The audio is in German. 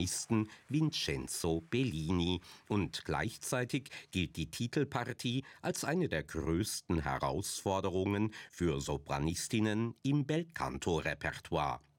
Vincenzo Bellini, und gleichzeitig gilt die Titelpartie als eine der größten Herausforderungen für Sopranistinnen im Belcanto-Repertoire.